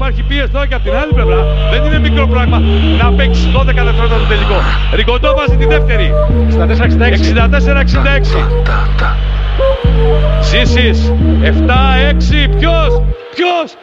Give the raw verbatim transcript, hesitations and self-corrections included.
υπάρχει πίεση τώρα και από την άλλη πλευρά. Δεν είναι μικρό πράγμα να παίξεις δώδεκα δευτερόλεπτα το τελικό. Ρικοντό βάζει τη δεύτερη. εξήντα τέσσερα εξήντα έξι. Σίσις, επτά έξι, ποιος, ποιος,